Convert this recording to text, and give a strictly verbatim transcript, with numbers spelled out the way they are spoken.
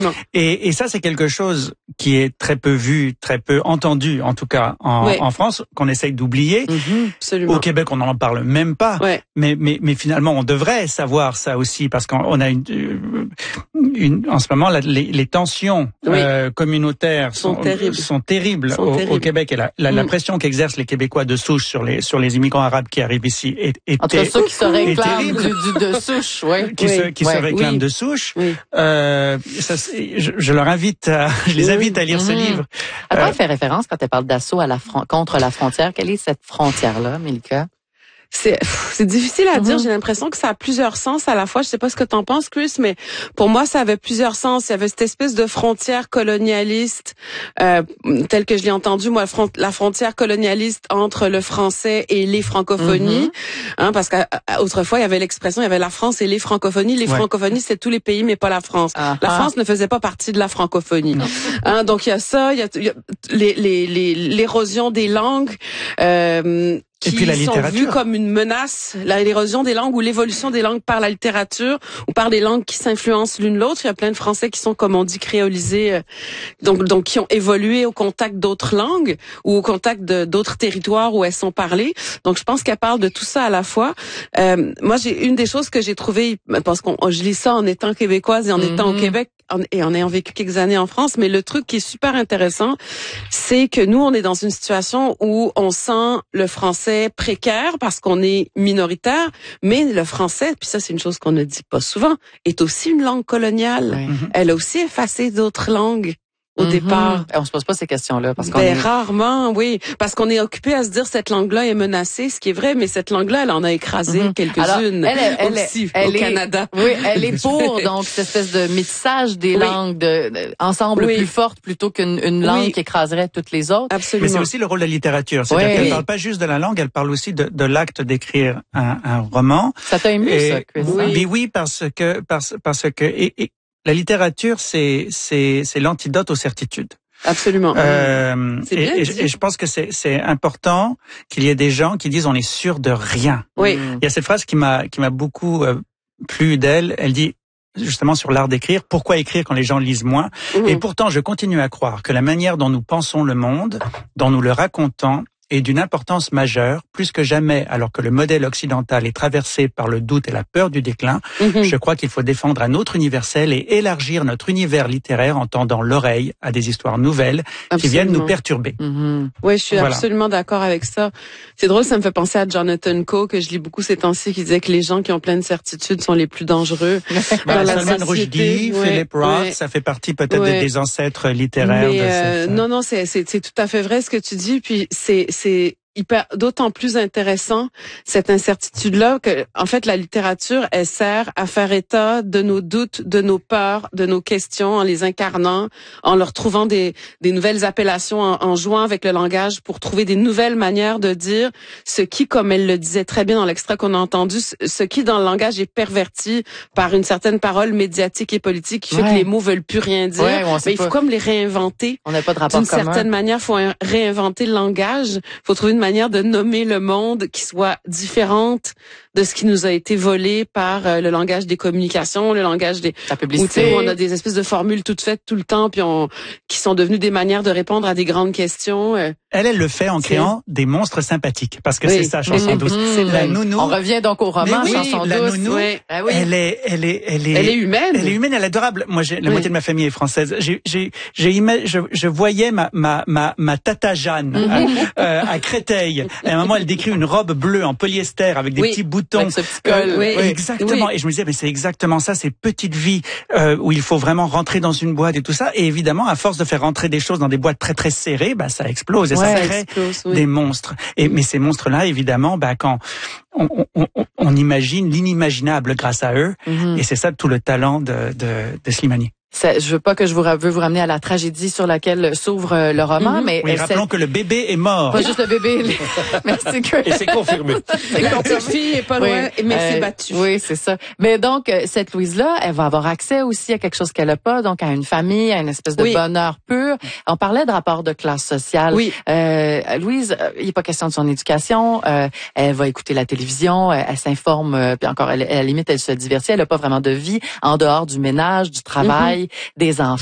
Et, et ça, c'est quelque chose qui est très peu vu, très peu entendu, en tout cas en, ouais. en France, qu'on essaye d'oublier. Mmh, Au Québec, on n'en parle même pas. Ouais. Mais, mais, mais finalement, on devrait savoir ça aussi, parce qu'on a une, une en ce moment, la, les, les tensions oui. euh, communautaires sont, sont terribles, sont terribles, sont au, terribles. au Québec. Et la, la, mmh. la pression qu'exercent les Québécois de souche sur les sur les immigrants arabes qui arrivent ici est, est entre ceux qui se réclament du, du de souche, ouais. qui oui. se qui ouais. se réclament oui. de souche. Oui. Euh, ça, je, je leur invite, à, je les invite à lire mmh. ce livre. À quoi euh, elle fait référence quand elle parle d'assaut à la fron- contre la frontière? Quelle est cette frontière-là, Mélika? C'est, c'est difficile à dire. Mm-hmm. J'ai l'impression que ça a plusieurs sens à la fois. Je sais pas ce que t'en penses, Chris, mais pour moi, ça avait plusieurs sens. Il y avait cette espèce de frontière colonialiste, euh, telle que je l'ai entendue, moi, la frontière colonialiste entre le français et les francophonies. Mm-hmm. Hein, parce qu'autrefois, il y avait l'expression, il y avait la France et les francophonies. Les ouais. francophonies, c'est tous les pays, mais pas la France. Ah, la ah. France ne faisait pas partie de la francophonie. Hein, donc, il y a ça, il y a, il y a les, les, les, l'érosion des langues, euh, qui et puis la sont littérature. vus comme une menace, l'érosion des langues ou l'évolution des langues par la littérature ou par des langues qui s'influencent l'une l'autre. Il y a plein de Français qui sont, comme on dit, créolisés, euh, donc donc qui ont évolué au contact d'autres langues ou au contact de d'autres territoires où elles sont parlées. Donc je pense qu'elle parle de tout ça à la fois. Euh, moi, j'ai une des choses que j'ai trouvées, parce qu'on je lis ça en étant québécoise et en mm-hmm. étant au Québec en, et en ayant vécu quelques années en France, mais le truc qui est super intéressant, c'est que nous, on est dans une situation où on sent le français précaire parce qu'on est minoritaire, mais le français, puis ça c'est une chose qu'on ne dit pas souvent, est aussi une langue coloniale. Oui. Elle a aussi effacé d'autres langues au mm-hmm. départ. On se pose pas ces questions-là parce qu'on ben, est... rarement, oui, parce qu'on est occupé à se dire cette langue-là est menacée, ce qui est vrai, mais cette langue-là, elle en a écrasé mm-hmm. quelques-unes. Alors, elle, elle, aussi elle, au elle Canada. Est, oui, elle est pour donc cette espèce de métissage des oui. langues de, de, ensemble oui. plus fortes plutôt qu'une une langue oui. qui écraserait toutes les autres. Absolument. Mais c'est aussi le rôle de la littérature. C'est-à-dire oui. qu'elle ne parle pas juste de la langue, elle parle aussi de, de l'acte d'écrire un, un roman. Ça t'a ému, et, ça, Chris? Oui. Mais oui, parce que parce parce que et, et, la littérature, c'est c'est c'est l'antidote aux certitudes. Absolument. Euh, et, et, et je pense que c'est, c'est important qu'il y ait des gens qui disent on est sûr de rien. Oui. Il y a cette phrase qui m'a qui m'a beaucoup euh, plu d'elle. Elle dit justement sur l'art d'écrire, pourquoi écrire quand les gens lisent moins? Mmh. Et pourtant, je continue à croire que la manière dont nous pensons le monde, dont nous le racontons, est d'une importance majeure, plus que jamais, alors que le modèle occidental est traversé par le doute et la peur du déclin. Mm-hmm. Je crois qu'il faut défendre un autre universel et élargir notre univers littéraire en tendant l'oreille à des histoires nouvelles absolument. Qui viennent nous perturber. Mm-hmm. Oui, je suis voilà. absolument d'accord avec ça. C'est drôle, ça me fait penser à Jonathan Coe, que je lis beaucoup ces temps-ci, qui disait que les gens qui ont plein de certitudes sont les plus dangereux. Ben, Salman Rushdie, ouais, Philip Roth, ouais. ça fait partie peut-être ouais. des ancêtres littéraires. Mais de euh, cette... Non, non, c'est, c'est, c'est tout à fait vrai ce que tu dis, puis c'est... c'est hyper, d'autant plus intéressant, cette incertitude-là, que, en fait, la littérature, elle sert à faire état de nos doutes, de nos peurs, de nos questions, en les incarnant, en leur trouvant des, des nouvelles appellations, en, en jouant avec le langage pour trouver des nouvelles manières de dire ce qui, comme elle le disait très bien dans l'extrait qu'on a entendu, ce qui, dans le langage, est perverti par une certaine parole médiatique et politique qui fait ouais. que les mots veulent plus rien dire. Ouais, mais il faut pas. comme les réinventer. On n'a pas de rapport D'une commun. certaine manière, il faut réinventer le langage. Il faut trouver une manière de nommer le monde qui soit différente de ce qui nous a été volé par euh, le langage des communications, le langage des la publicité. Où, où on a des espèces de formules toutes faites tout le temps, puis on qui sont devenues des manières de répondre à des grandes questions. Euh. Elle, elle le fait en créant des monstres sympathiques, parce que oui. c'est ça, chanson douce. Mmh, la nounou. On revient donc au roman, oui, chanson la douce. Nounou, oui. Ah oui. Elle est, elle est, elle est, elle est humaine. Elle est humaine, elle est adorable. Moi, j'ai, la oui. moitié de ma famille est française. J'ai, j'ai, j'ai ima- je, je voyais ma, ma, ma, ma tata Jeanne mmh. à, euh, à Créteil. À un moment, elle décrit une robe bleue en polyester avec des oui. petits boutons. Avec ce petit col. Euh, oui. oui. Exactement. Oui. Et je me disais, mais c'est exactement ça, ces petites vies euh, où il faut vraiment rentrer dans une boîte et tout ça. Et évidemment, à force de faire rentrer des choses dans des boîtes très très serrées, bah ça explose et ouais, ça crée explose, oui. des monstres. Et mais ces monstres-là, évidemment, bah quand on, on, on, on imagine l'inimaginable grâce à eux, mm-hmm. et c'est ça tout le talent de, de, de Slimani. C'est, je veux pas que je vous veux vous ramener à la tragédie sur laquelle s'ouvre euh, le roman, mm-hmm. mais oui, rappelons que le bébé est mort. Pas juste le bébé. Les... Merci que... Et c'est confirmé. C'est confirmé. La fille est pas loin, oui. mais euh, c'est battu. Oui, c'est ça. Mais donc cette Louise-là, elle va avoir accès aussi à quelque chose qu'elle a pas, donc à une famille, à une espèce de oui. bonheur pur. On parlait de rapport de classe sociale. Oui. Euh, Louise, il n'est pas question de son éducation. Euh, elle va écouter la télévision, elle, elle s'informe, puis encore, elle, à la limite, elle se divertit. Elle a pas vraiment de vie en dehors du ménage, du travail. Mm-hmm. travail des enfants.